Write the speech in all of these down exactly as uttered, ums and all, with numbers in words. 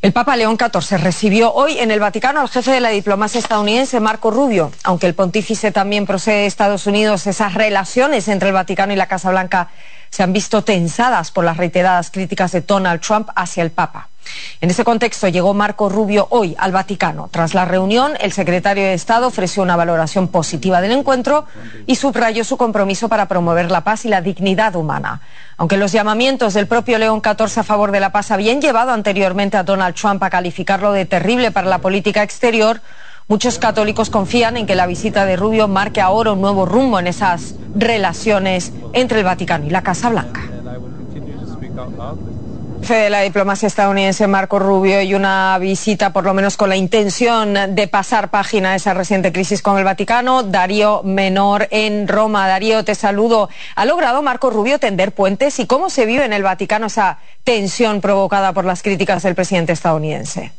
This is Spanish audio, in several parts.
El Papa León catorce recibió hoy en el Vaticano al jefe de la diplomacia estadounidense, Marco Rubio. Aunque el pontífice también procede de Estados Unidos, esas relaciones entre el Vaticano y la Casa Blanca se han visto tensadas por las reiteradas críticas de Donald Trump hacia el Papa. En ese contexto llegó Marco Rubio hoy al Vaticano. Tras la reunión, el secretario de Estado ofreció una valoración positiva del encuentro y subrayó su compromiso para promover la paz y la dignidad humana. Aunque los llamamientos del propio León catorce a favor de la paz habían llevado anteriormente a Donald Trump a calificarlo de terrible para la política exterior, muchos católicos confían en que la visita de Rubio marque ahora un nuevo rumbo en esas relaciones entre el Vaticano y la Casa Blanca. Jefe de la diplomacia estadounidense Marco Rubio y una visita por lo menos con la intención de pasar página a esa reciente crisis con el Vaticano. Darío Menor en Roma. Darío, te saludo. ¿Ha logrado Marco Rubio tender puentes y cómo se vive en el Vaticano esa tensión provocada por las críticas del presidente estadounidense?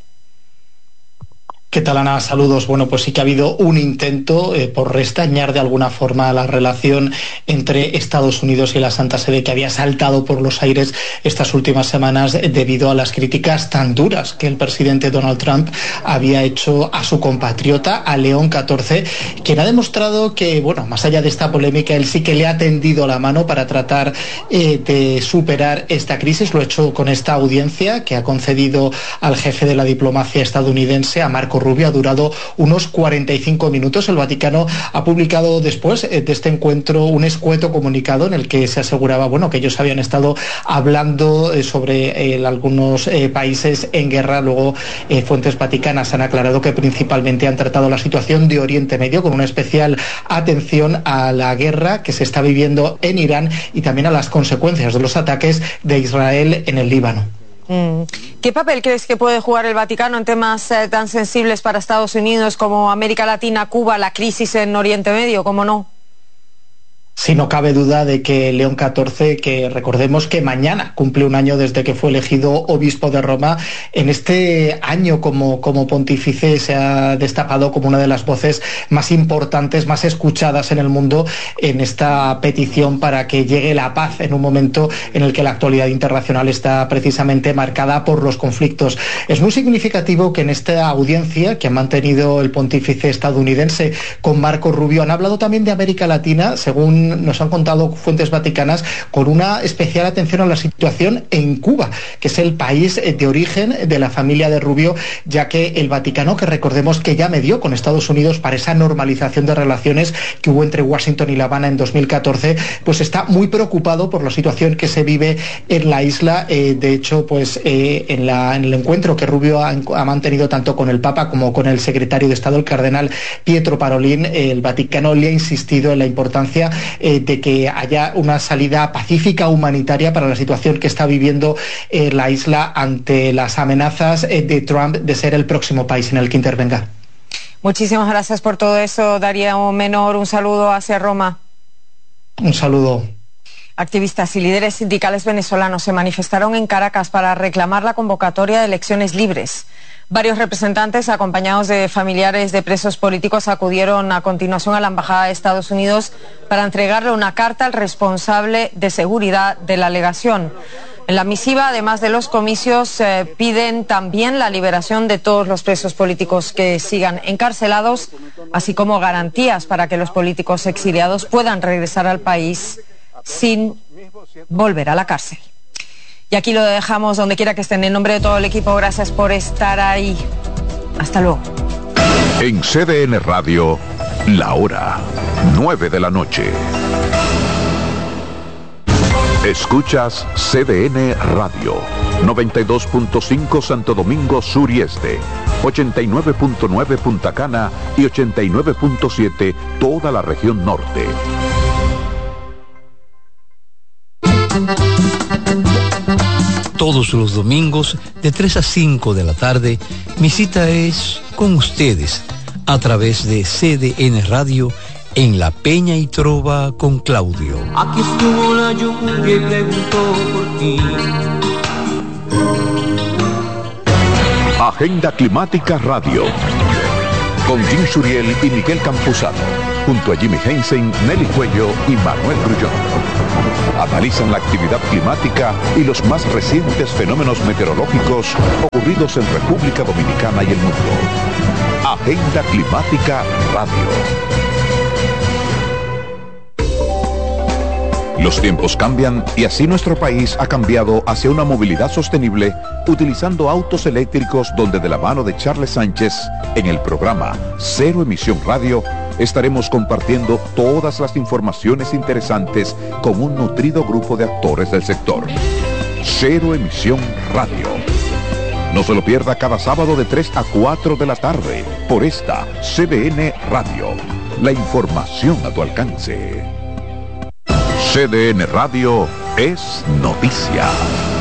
¿Qué tal, Ana? Saludos. Bueno, pues sí que ha habido un intento eh, por restañar de alguna forma la relación entre Estados Unidos y la Santa Sede, que había saltado por los aires estas últimas semanas debido a las críticas tan duras que el presidente Donald Trump había hecho a su compatriota, a León catorce, quien ha demostrado que, bueno, más allá de esta polémica, él sí que le ha tendido la mano para tratar eh, de superar esta crisis. Lo ha hecho con esta audiencia que ha concedido al jefe de la diplomacia estadounidense, a Marco Rubio. Ha durado unos cuarenta y cinco minutos. El Vaticano ha publicado después de este encuentro un escueto comunicado en el que se aseguraba, bueno, que ellos habían estado hablando sobre eh, algunos eh, países en guerra. Luego eh, fuentes vaticanas han aclarado que principalmente han tratado la situación de Oriente Medio con una especial atención a la guerra que se está viviendo en Irán y también a las consecuencias de los ataques de Israel en el Líbano. ¿Qué papel crees que puede jugar el Vaticano en temas eh, tan sensibles para Estados Unidos como América Latina, Cuba, la crisis en Oriente Medio? ¿Cómo no? Sí, no cabe duda de que León catorce, que recordemos que mañana cumple un año desde que fue elegido obispo de Roma, en este año como, como pontífice se ha destapado como una de las voces más importantes, más escuchadas en el mundo en esta petición para que llegue la paz en un momento en el que la actualidad internacional está precisamente marcada por los conflictos. Es muy significativo que en esta audiencia que ha mantenido el pontífice estadounidense con Marco Rubio han hablado también de América Latina, según nos han contado fuentes vaticanas, con una especial atención a la situación en Cuba, que es el país de origen de la familia de Rubio, ya que el Vaticano, que recordemos que ya medió con Estados Unidos para esa normalización de relaciones que hubo entre Washington y La Habana en dos mil catorce, pues está muy preocupado por la situación que se vive en la isla. Eh, de hecho, pues eh, en, la, en el encuentro que Rubio ha, ha mantenido tanto con el Papa como con el secretario de Estado, el cardenal Pietro Parolin, eh, el Vaticano le ha insistido en la importancia Eh, de que haya una salida pacífica humanitaria para la situación que está viviendo eh, la isla ante las amenazas eh, de Trump de ser el próximo país en el que intervenga. Muchísimas gracias por todo eso, Darío Menor. Un saludo hacia Roma. Un saludo. Activistas y líderes sindicales venezolanos se manifestaron en Caracas para reclamar la convocatoria de elecciones libres. Varios representantes, acompañados de familiares de presos políticos, acudieron a continuación a la Embajada de Estados Unidos para entregarle una carta al responsable de seguridad de la alegación. En la misiva, además de los comicios, eh, piden también la liberación de todos los presos políticos que sigan encarcelados, así como garantías para que los políticos exiliados puedan regresar al país sin volver a la cárcel. Y aquí lo dejamos donde quiera que estén. En nombre de todo el equipo, gracias por estar ahí. Hasta luego. En C D N Radio, la hora nueve de la noche. Escuchas C D N Radio, noventa y dos punto cinco Santo Domingo Sur y Este, ochenta y nueve punto nueve Punta Cana y ochenta y nueve punto siete toda la región norte. Todos los domingos de tres a cinco de la tarde, mi cita es con ustedes a través de C D N Radio en La Peña y Trova con Claudio. Aquí estuvo la lluvia y preguntó por ti. Agenda Climática Radio con Jim Suriel y Miguel Campuzano. junto a Jimmy Hensen, Nelly Cuello y Manuel Grullón. Analizan la actividad climática y los más recientes fenómenos meteorológicos ocurridos en República Dominicana y el mundo. Agenda Climática Radio. Los tiempos cambian y así nuestro país ha cambiado hacia una movilidad sostenible utilizando autos eléctricos, donde de la mano de Charles Sánchez en el programa Cero Emisión Radio estaremos compartiendo todas las informaciones interesantes con un nutrido grupo de actores del sector. Cero Emisión Radio. No se lo pierda cada sábado de tres a cuatro de la tarde por esta C D N Radio. La información a tu alcance. C D N Radio es noticia.